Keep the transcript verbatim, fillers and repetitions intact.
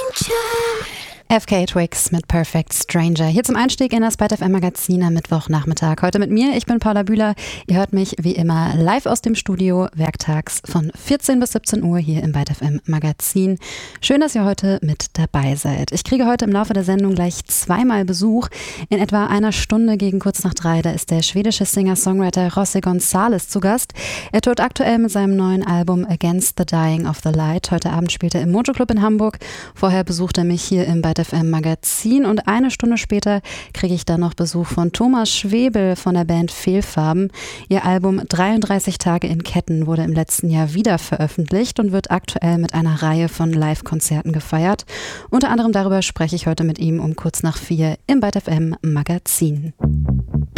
F K Twigs mit Perfect Stranger. Hier zum Einstieg in das ByteFM Magazin am Mittwochnachmittag. Heute mit mir, ich bin Paula Bühler. Ihr hört mich wie immer live aus dem Studio, werktags von vierzehn bis siebzehn Uhr hier im ByteFM Magazin. Schön, dass ihr heute mit dabei seid. Ich kriege heute im Laufe der Sendung gleich zweimal Besuch. In etwa einer Stunde gegen kurz nach drei, da ist der schwedische Singer-Songwriter José González zu Gast. Er tourt aktuell mit seinem neuen Album Against the Dying of the Light. Heute Abend spielt er im Mojo Club in Hamburg. Vorher besucht er mich hier im ByteFM Magazin und eine Stunde später kriege ich dann noch Besuch von Thomas Schwebel von der Band Fehlfarben. Ihr Album dreiunddreißig Tage in Ketten wurde im letzten Jahr wieder veröffentlicht und wird aktuell mit einer Reihe von Live-Konzerten gefeiert. Unter anderem darüber spreche ich heute mit ihm um kurz nach vier im ByteFM Magazin.